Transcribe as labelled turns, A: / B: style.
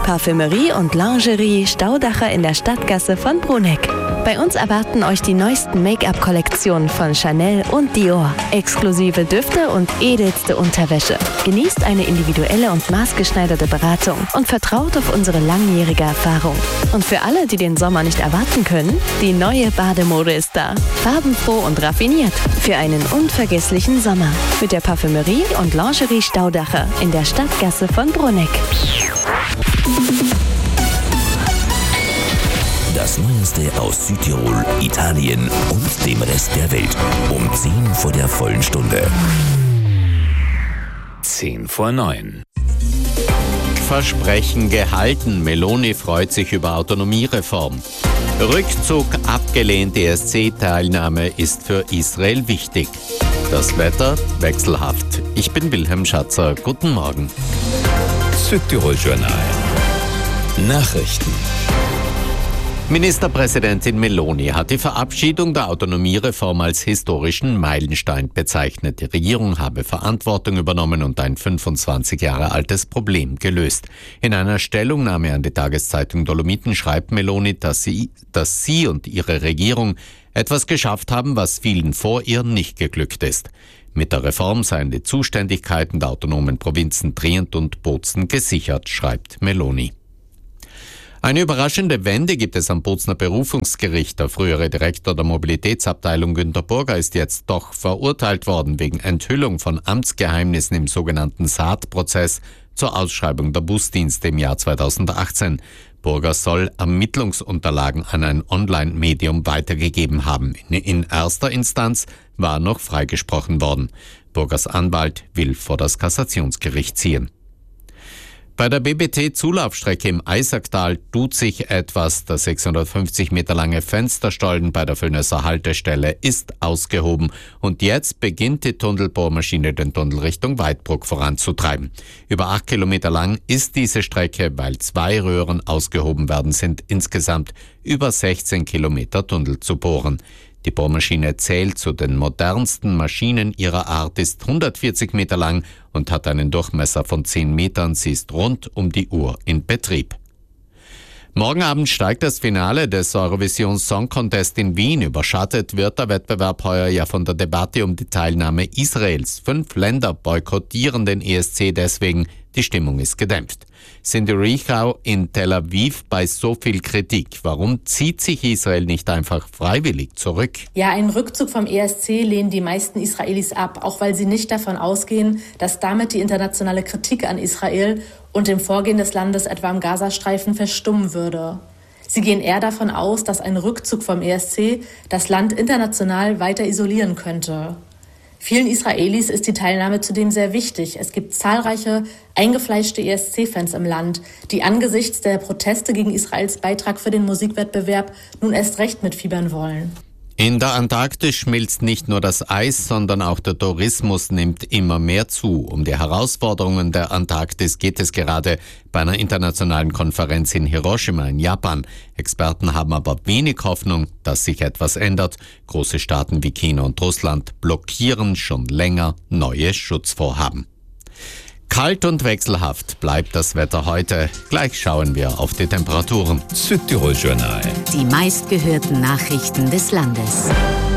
A: Parfümerie und Lingerie Staudacher in der Stadtgasse von Bruneck. Bei uns erwarten euch die neuesten Make-up-Kollektionen von Chanel und Dior, exklusive Düfte und edelste Unterwäsche. Genießt eine individuelle und maßgeschneiderte Beratung und vertraut auf unsere langjährige Erfahrung. Und für alle, die den Sommer nicht erwarten können, die neue Bademode ist da. Farbenfroh und raffiniert für einen unvergesslichen Sommer. Mit der Parfümerie und Lingerie Staudacher in der Stadtgasse von Bruneck.
B: Das Neueste aus Südtirol, Italien und dem Rest der Welt. Um 10 vor der vollen Stunde.
C: 10 vor 9.
D: Versprechen gehalten. Meloni freut sich über Autonomiereform. Rückzug abgelehnt. ESC-Teilnahme ist für Israel wichtig. Das Wetter wechselhaft. Ich bin Wilhelm Schatzer. Guten Morgen.
C: Südtirol Journal. Nachrichten.
D: Ministerpräsidentin Meloni hat die Verabschiedung der Autonomiereform als historischen Meilenstein bezeichnet. Die Regierung habe Verantwortung übernommen und ein 25 Jahre altes Problem gelöst. In einer Stellungnahme an die Tageszeitung Dolomiten schreibt Meloni, dass sie und ihre Regierung etwas geschafft haben, was vielen vor ihr nicht geglückt ist. Mit der Reform seien die Zuständigkeiten der autonomen Provinzen Trient und Bozen gesichert, schreibt Meloni. Eine überraschende Wende gibt es am Bozner Berufungsgericht. Der frühere Direktor der Mobilitätsabteilung Günter Burger ist jetzt doch verurteilt worden wegen Enthüllung von Amtsgeheimnissen im sogenannten Saatprozess zur Ausschreibung der Busdienste im Jahr 2018. Burger soll Ermittlungsunterlagen an ein Online-Medium weitergegeben haben. In erster Instanz war noch freigesprochen worden. Burgers Anwalt will vor das Kassationsgericht ziehen. Bei der BBT-Zulaufstrecke im Eisacktal tut sich etwas. Der 650 Meter lange Fensterstollen bei der Völlnösser Haltestelle ist ausgehoben und jetzt beginnt die Tunnelbohrmaschine den Tunnel Richtung Weidbruck voranzutreiben. Über 8 Kilometer lang ist diese Strecke, weil 2 Röhren ausgehoben werden, sind insgesamt über 16 Kilometer Tunnel zu bohren. Die Bohrmaschine zählt zu den modernsten Maschinen ihrer Art, ist 140 Meter lang und hat einen Durchmesser von 10 Metern. Sie ist rund um die Uhr in Betrieb. Morgen Abend steigt das Finale des Eurovision Song Contest in Wien. Überschattet wird der Wettbewerb heuer ja von der Debatte um die Teilnahme Israels. 5 Länder boykottieren den ESC deswegen. Die Stimmung ist gedämpft. Cindy Riechau in Tel Aviv bei so viel Kritik. Warum zieht sich Israel nicht einfach freiwillig zurück?
E: Ja, einen Rückzug vom ESC lehnen die meisten Israelis ab, auch weil sie nicht davon ausgehen, dass damit die internationale Kritik an Israel und dem Vorgehen des Landes etwa im Gazastreifen verstummen würde. Sie gehen eher davon aus, dass ein Rückzug vom ESC das Land international weiter isolieren könnte. Vielen Israelis ist die Teilnahme zudem sehr wichtig. Es gibt zahlreiche eingefleischte ESC-Fans im Land, die angesichts der Proteste gegen Israels Beitrag für den Musikwettbewerb nun erst recht mitfiebern wollen.
D: In der Antarktis schmilzt nicht nur das Eis, sondern auch der Tourismus nimmt immer mehr zu. Um die Herausforderungen der Antarktis geht es gerade bei einer internationalen Konferenz in Hiroshima in Japan. Experten haben aber wenig Hoffnung, dass sich etwas ändert. Große Staaten wie China und Russland blockieren schon länger neue Schutzvorhaben. Kalt und wechselhaft bleibt das Wetter heute. Gleich schauen wir auf die Temperaturen.
C: Südtirol Journal.
F: Die meistgehörten Nachrichten des Landes.